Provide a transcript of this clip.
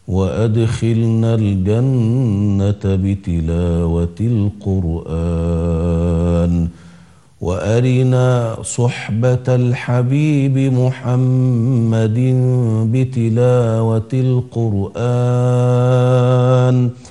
وأدخلنا الجنة بتلاوة القرآن، وأرنا صحبة الحبيب محمد بتلاوة القرآن،